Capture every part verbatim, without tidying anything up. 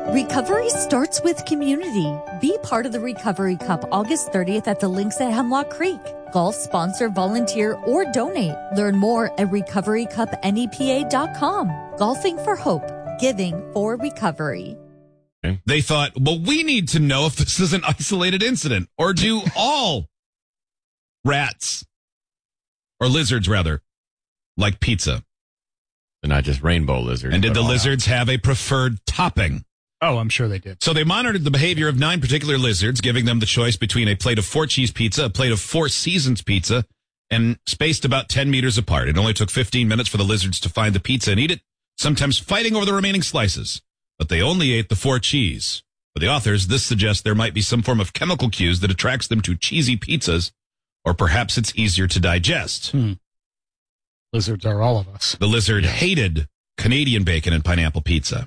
Recovery starts with community. Be part of the Recovery Cup August thirtieth at the links at Hemlock Creek. Golf, sponsor, volunteer, or donate. Learn more at recovery cup nepa dot com. Golfing for hope. Giving for recovery. They thought, well, we need to know if this is an isolated incident, or do all rats, or lizards rather, like pizza? They're not just rainbow lizards. And did the all lizards have a preferred topping? Oh, I'm sure they did. So they monitored the behavior of nine particular lizards, giving them the choice between a plate of four cheese pizza, a plate of Four Seasons pizza, and spaced about ten meters apart. It only took fifteen minutes for the lizards to find the pizza and eat it, sometimes fighting over the remaining slices. But they only ate the four cheese. For the authors, this suggests there might be some form of chemical cues that attracts them to cheesy pizzas, or perhaps it's easier to digest. Hmm. Lizards are all of us. The lizard hated Canadian bacon and pineapple pizza.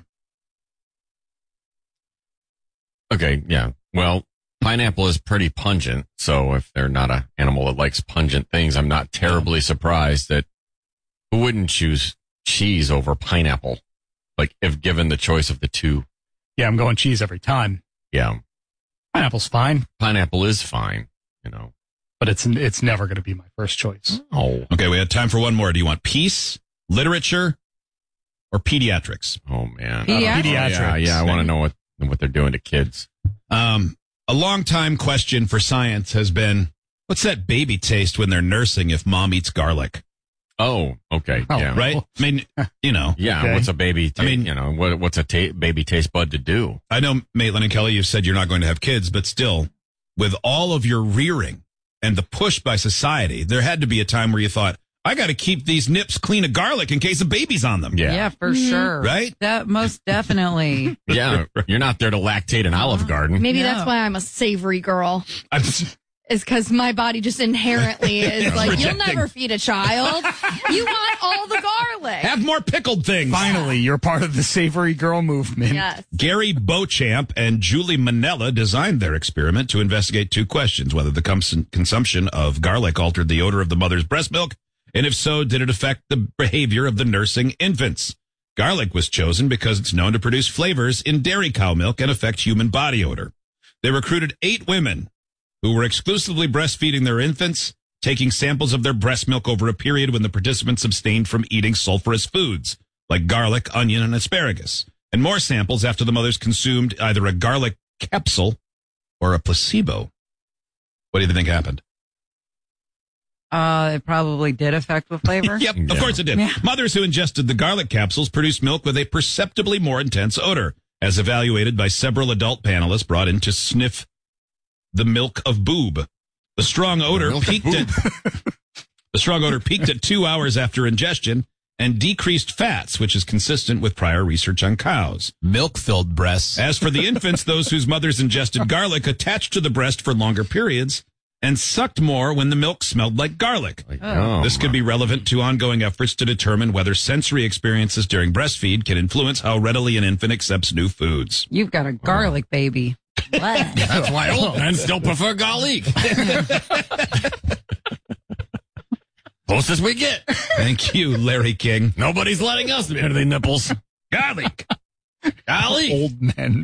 Okay, yeah. Well, pineapple is pretty pungent, so if they're not an animal that likes pungent things, I'm not terribly surprised that who wouldn't choose cheese over pineapple, like if given the choice of the two. Yeah, I'm going cheese every time. Yeah. Pineapple's fine. Pineapple is fine, you know. But it's it's never going to be my first choice. Oh. Okay, we have time for one more. Do you want peace, literature, or pediatrics? Oh, man. Pediatrics. Oh, yeah, yeah, I want to know what, what they're doing to kids. Um, a long time question for science has been, what's that baby taste when they're nursing if mom eats garlic? Oh, okay. Oh, yeah. Right? I mean, you know. Yeah, Okay. what's a baby, ta- I mean- you know, what, what's a ta- baby taste bud to do? I know, Maitland and Kelly, you've said you're not going to have kids, but still, with all of your rearing and the push by society, there had to be a time where you thought, I got to keep these nips clean of garlic in case a baby's on them. Yeah. Yeah, for sure. Right? That most definitely. Yeah, you're not there to lactate an Olive Garden. Maybe No. that's why I'm a savory girl. I'm, Is because my body just inherently is like, you'll Rejecting. never feed a child. You want all the garlic. have more pickled things. Finally, you're part of the savory girl movement. Yes. Gary Beauchamp and Julie Manella designed their experiment to investigate two questions: whether the cons- consumption of garlic altered the odor of the mother's breast milk, and if so, did it affect the behavior of the nursing infants? Garlic was chosen because it's known to produce flavors in dairy cow milk and affect human body odor. They recruited eight women who were exclusively breastfeeding their infants, taking samples of their breast milk over a period when the participants abstained from eating sulfurous foods like garlic, onion, and asparagus, and more samples after the mothers consumed either a garlic capsule or a placebo. What do you think happened? Uh, it probably did affect the flavor. Yep, of Yeah. course it did. Yeah. Mothers who ingested the garlic capsules produced milk with a perceptibly more intense odor, as evaluated by several adult panelists brought in to sniff the milk of boob. The strong odor milk of peaked at the strong odor peaked at two hours after ingestion and decreased fats, which is consistent with prior research on cows. Milk-filled breasts. As for the infants, those whose mothers ingested garlic attached to the breast for longer periods and sucked more when the milk smelled like garlic. Like, oh, This could be relevant to ongoing efforts to determine whether sensory experiences during breastfeed can influence how readily an infant accepts new foods. You've got a garlic baby. What? That's why old men still prefer garlic. Closest we get. Thank you, Larry King. Nobody's letting us near the nipples. Garlic. Garlic. Old men.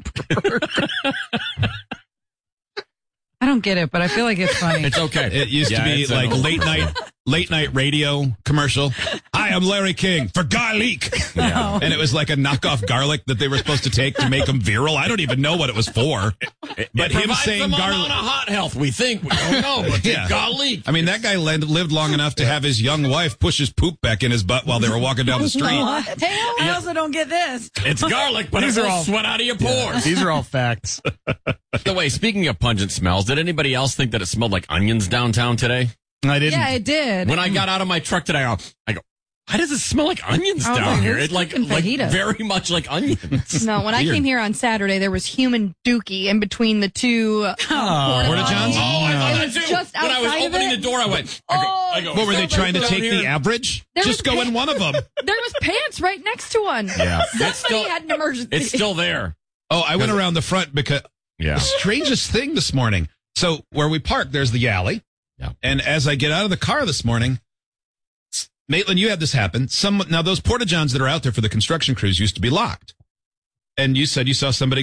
I don't get it, but I feel like it's funny. It's okay. It used Yeah, to be it's an like old- late night, late night radio commercial. Hi, I'm Larry King for garlic. Yeah. And it was like a knockoff garlic that they were supposed to take to make them virile. I don't even know what it was for. It But him provides saying some garlic. amount of heart health, we think. We don't know, but Yeah. yeah. garlic. I mean, that guy lived lived long enough to have his young wife push his poop back in his butt while they were walking down the street. I also don't get this. It's garlic, but These it are will all- sweat out of your pores. These are all facts. By the way, speaking of pungent smells, did anybody else think that it smelled like onions downtown today? I didn't. Yeah, it did. When I got out of my truck today, I go, I go why does it smell like onions I was down like, here? who's It like, cooking like fajitas? very much like onions. No, when I Weird. came here on Saturday, there was human dookie in between the two uh, Porta-johns? Oh, I thought It that was too. just when I was outside of opening it. the door, I went, I go, I go, What were is they that trying to down take here? the average? There Just was go in pa- one of them. There was pants right next to one. Yeah. It's Somebody still, had an emergency. it's still there. Oh, I went around the front because Yeah. the strangest thing this morning. So where we park, there's the alley. Yeah. And as I get out of the car this morning, s- Maitland, you had this happen. Some now those porta-johns that are out there for the construction crews used to be locked. And you said you saw somebody